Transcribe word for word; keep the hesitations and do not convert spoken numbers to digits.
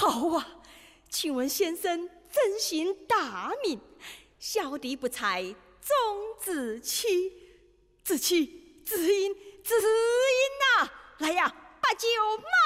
好啊，请问先生真心大名，小弟不才终自欺，自欺，知音，知音呐、啊！来呀，把酒满。